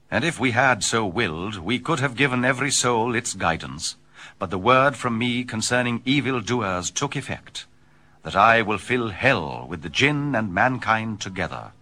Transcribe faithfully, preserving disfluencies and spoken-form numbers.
And if we had so willed, we could have given every soul its guidance. But the word from me concerning evil-doers took effect, that I will fill hell with the jinn and mankind together.